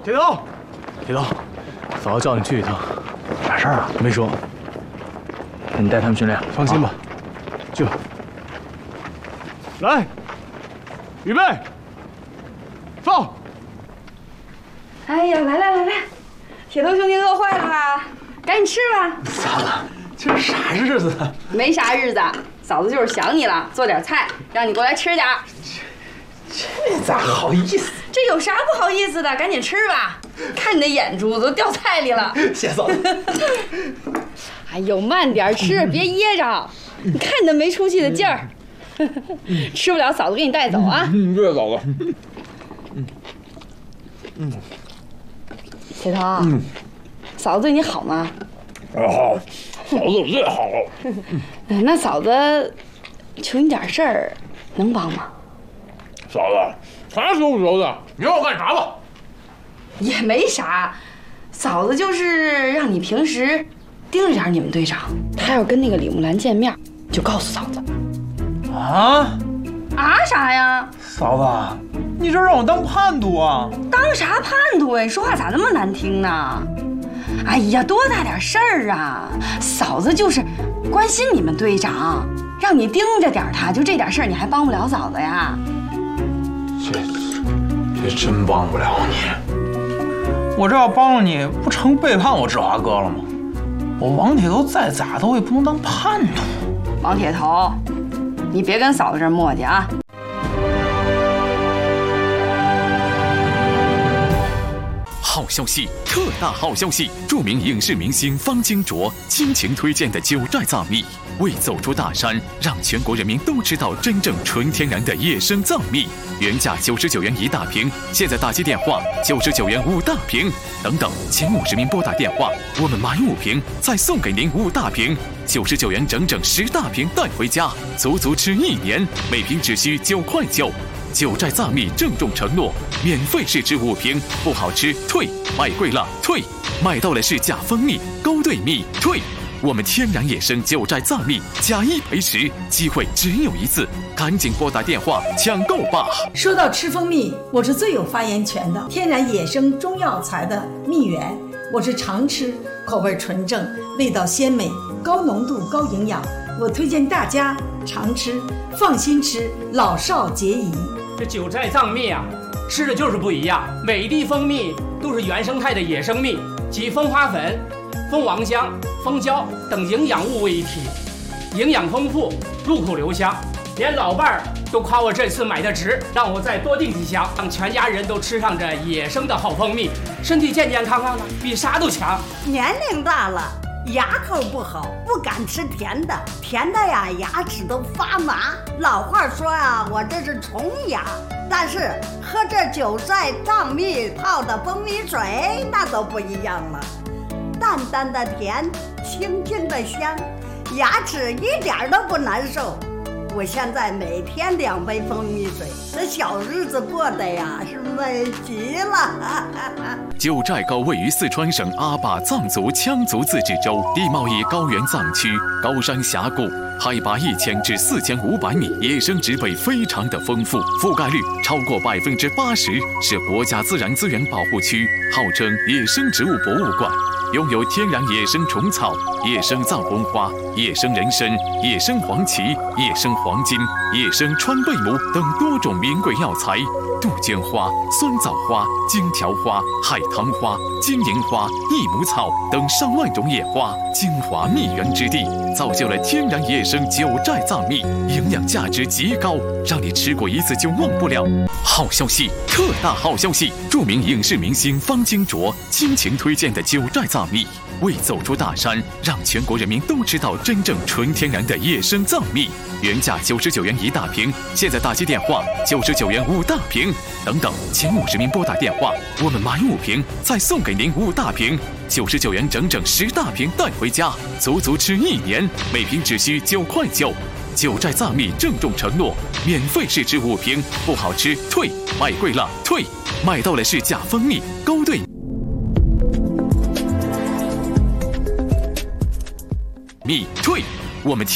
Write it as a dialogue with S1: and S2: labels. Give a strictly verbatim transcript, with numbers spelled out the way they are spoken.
S1: 铁头，铁头，嫂子叫你去一趟，
S2: 啥事儿啊？
S1: 没说。
S2: 那你带他们训练，
S1: 放心吧，去吧。来，预备，放。
S3: 哎呀，来来来来，铁头兄弟饿坏了吧？赶紧吃吧。
S1: 嫂子，这是啥日子啊？
S3: 没啥日子，嫂子就是想你了，做点菜让你过来吃点。
S1: 这咋好意思？
S3: 这有啥不好意思的？赶紧吃吧，看你的眼珠子都掉菜里了。
S1: 谢嫂子。
S3: 哎呦，慢点吃，别噎着。你看你那没出息的劲儿，吃不了嫂子给你带走啊。
S1: 嗯，谢谢嫂子。
S3: 嗯嗯。铁头，嗯，嫂子对你好吗？
S1: 好，嫂子最好了。
S3: 那嫂子求你点事儿，能帮吗？
S1: 嫂子，啥时候熟的？你让我干啥吧？
S3: 也没啥，嫂子就是让你平时盯着点你们队长，他要跟那个李木兰见面，就告诉嫂子。
S1: 啊？
S3: 啊啥呀？
S1: 嫂子，你这让我当叛徒啊？
S3: 当啥叛徒呀？你说话咋那么难听呢？哎呀，多大点事儿啊！嫂子就是关心你们队长，让你盯着点他，就这点事儿你还帮不了嫂子呀？
S1: 这这真帮不了你。
S4: 我这要帮了你，不成背叛我志华哥了吗？我王铁头再咋的，我也不能当叛徒。
S3: 王铁头，你别跟嫂子这儿磨叽啊！
S5: 好消息，特大好消息！著名影视明星方金卓倾情推荐的九寨藏蜜，为走出大山，让全国人民都知道真正纯天然的野生藏蜜。原价九十九元一大瓶，现在打击电话九十九元五大瓶。等等，前五十名拨打电话，我们买五瓶再送给您五大瓶，九十九元整整十大瓶带回家，足足吃一年，每瓶只需九块九。九寨藏蜜郑重承诺，免费试吃五瓶，不好吃退，买贵了退，买到了是假蜂蜜、勾兑蜜退。我们天然野生九寨藏蜜，假一赔十，机会只有一次，赶紧拨打电话抢购吧！
S6: 说到吃蜂蜜，我是最有发言权的，天然野生中药材的蜜源，我是常吃，口味纯正，味道鲜美，高浓度高营养，我推荐大家常吃，放心吃，老少皆宜。
S7: 这九寨藏蜜啊，吃的就是不一样，每一滴蜂蜜都是原生态的野生蜜，集蜂花粉、蜂王香、蜂胶等营养物为一体，营养丰富，入口留香，连老伴儿都夸我这次买的值，让我再多订几箱，让全家人都吃上这野生的好蜂蜜，身体健健康康的，比啥都强。
S8: 年龄大了，牙口不好，不敢吃甜的，甜的呀，牙齿都发麻。老话说啊，我这是虫牙，但是喝这九寨藏蜜泡的蜂蜜水，那都不一样了，淡淡的甜，清清的香，牙齿一点都不难受。我现在每天两杯蜂蜜水，这小日子过得呀是美极了。
S5: 九寨沟位于四川省阿坝藏族羌族自治州，地貌以高原藏区，高山峡谷，海拔一千至四千五百米，野生植被非常的丰富，覆盖率超过百分之八十，是国家自然资源保护区，号称野生植物博物馆。拥有天然野生虫草、野生藏红花、野生人参、野生黄芪、野生黄金、野生川贝母等多种名贵药材，杜鹃花、酸枣花、荆条花、海棠花、金银花、益母草等上万种野花，精华蜜源之地，造就了天然野生九寨藏蜜，营养价值极高，让你吃过一次就忘不了。好消息，特大好消息！著名影视明星方金卓倾情推荐的九寨藏蜜，为走出大山，让全国人民都知道真正纯天然的野生藏蜜。原价九十九元一大瓶，现在打击电话九十九元五大瓶。等等，前五十名拨打电话，我们买五瓶再送给您五大瓶，九十九元整整十大瓶带回家，足足吃一年，每瓶只需九块九。九寨藏蜜郑重承诺，免费试吃五瓶，不好吃退，买贵了退，买到了是假蜂蜜、勾兑蜜退，我们。